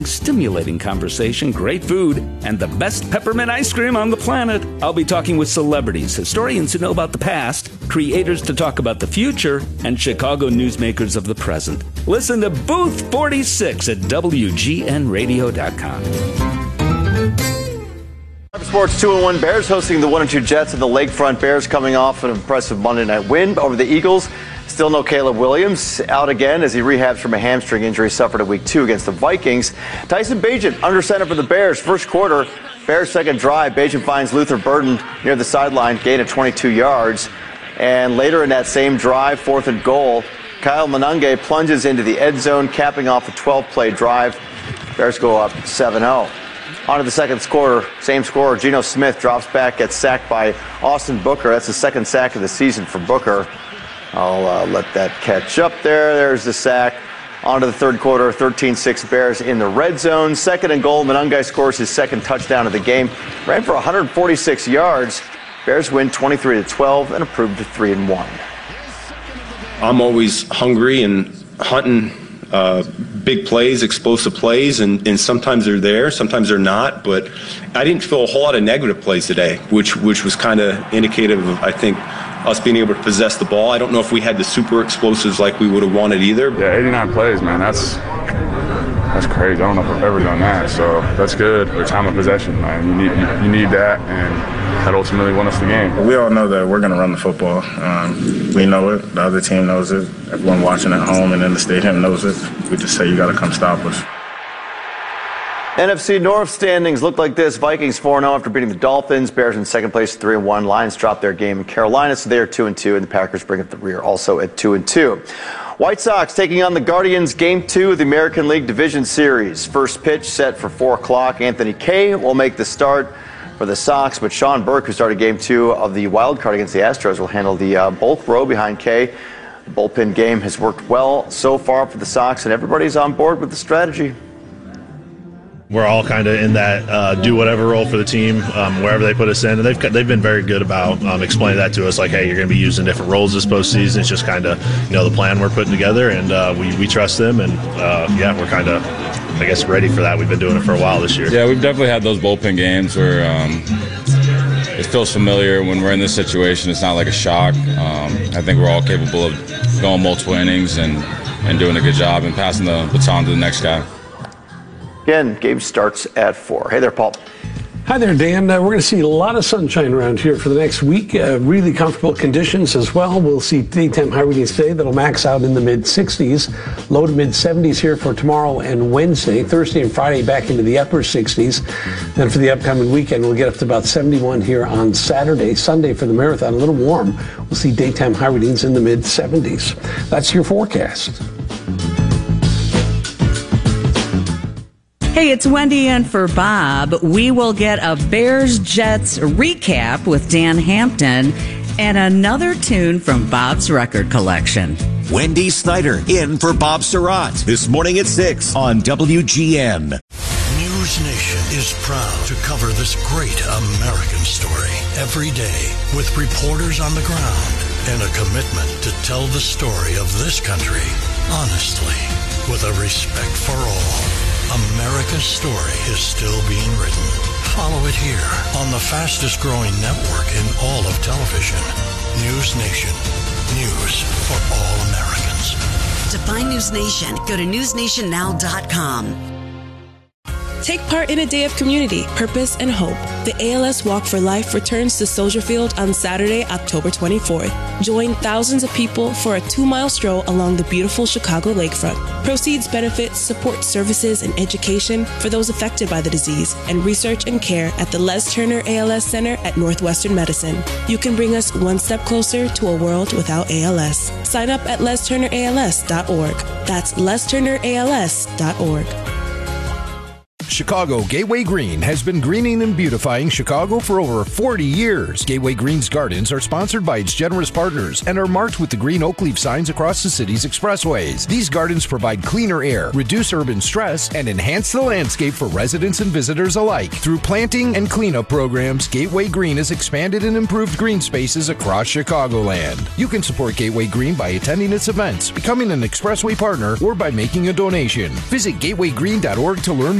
Stimulating conversation, great food, and the best peppermint ice cream on the planet. I'll be talking with celebrities, historians who know about the past, creators to talk about the future, and Chicago newsmakers of the present. Listen to Booth 46 at WGNradio.com. Sports 2-1 Bears hosting the 1-2 Jets and the Lakefront Bears coming off an impressive Monday night win over the Eagles. Still no Caleb Williams, out again as he rehabs from a hamstring injury suffered in Week 2 against the Vikings. Tyson Bagent under center for the Bears. First quarter, Bears second drive. Bagent finds Luther Burden near the sideline, gain of 22 yards. And later in that same drive, 4th and goal, Kyle Monange plunges into the end zone, capping off a 12-play drive. Bears go up 7-0. On to the second quarter, same scorer, Geno Smith drops back, gets sacked by Austin Booker. That's the second sack of the season for Booker. I'll let that catch up there. There's the sack. On to the third quarter, 13-6 Bears in the red zone. Second and goal, Monangai scores his second touchdown of the game. Ran for 146 yards. Bears win 23-12 and improved to 3-1. I'm always hungry and hunting big plays, explosive plays, and sometimes they're there, sometimes they're not. But I didn't feel a whole lot of negative plays today, which was kind of indicative of, I think, us being able to possess the ball. I don't know if we had the super explosives like we would have wanted either. Yeah, 89 plays, man. That's crazy. I don't know if I've ever done that. So that's good. For time of possession, man. You need that, and that ultimately won us the game. We all know that we're going to run the football. We know it. The other team knows it. Everyone watching at home and in the stadium knows it. We just say you got to come stop us. NFC North standings look like this. Vikings 4-0 after beating the Dolphins. Bears in second place 3-1. Lions dropped their game in Carolina, so they are 2-2, and the Packers bring up the rear also at 2-2. White Sox taking on the Guardians, Game 2 of the American League Division Series. First pitch set for 4 o'clock. Anthony Kay will make the start for the Sox, but Sean Burke, who started Game 2 of the wild card against the Astros, will handle the bulk row behind Kay. The bullpen game has worked well so far for the Sox, and everybody's on board with the strategy. We're all kind of in that do whatever role for the team, wherever they put us in. And they've been very good about explaining that to us, like, hey, you're going to be using different roles this postseason. It's just kind of, the plan we're putting together, and we trust them. And, we're kind of, I guess, ready for that. We've been doing it for a while this year. Yeah, we've definitely had those bullpen games where it feels familiar when we're in this situation. It's not like a shock. I think we're all capable of going multiple innings and doing a good job and passing the baton to the next guy. Again, game starts at 4. Hey there, Paul. Hi there, Dan. We're going to see a lot of sunshine around here for the next week. Really comfortable conditions as well. We'll see daytime high readings today that'll max out in the mid-60s. Low to mid-70s here for tomorrow and Wednesday. Thursday and Friday back into the upper 60s. Then for the upcoming weekend, we'll get up to about 71 here on Saturday. Sunday for the marathon, a little warm. We'll see daytime high readings in the mid-70s. That's your forecast. Hey, it's Wendy in for Bob. We will get a Bears-Jets recap with Dan Hampton and another tune from Bob's record collection. Wendy Snyder in for Bob Surratt this morning at 6 on WGN. News Nation is proud to cover this great American story every day with reporters on the ground and a commitment to tell the story of this country honestly with a respect for all. America's story is still being written. Follow it here on the fastest growing network in all of television. News Nation. News for all Americans. To find News Nation, go to newsnationnow.com. Take part in a day of community, purpose, and hope. The ALS Walk for Life returns to Soldier Field on Saturday, October 24th. Join thousands of people for a 2-mile stroll along the beautiful Chicago lakefront. Proceeds benefit support services and education for those affected by the disease and research and care at the Les Turner ALS Center at Northwestern Medicine. You can bring us one step closer to a world without ALS. Sign up at lesturnерals.org. That's lesturnерals.org. Chicago Gateway Green has been greening and beautifying Chicago for over 40 years. Gateway Green's gardens are sponsored by its generous partners and are marked with the green oak leaf signs across the city's expressways. These gardens provide cleaner air, reduce urban stress, and enhance the landscape for residents and visitors alike. Through planting and cleanup programs, Gateway Green has expanded and improved green spaces across Chicagoland. You can support Gateway Green by attending its events, becoming an expressway partner, or by making a donation. Visit gatewaygreen.org to learn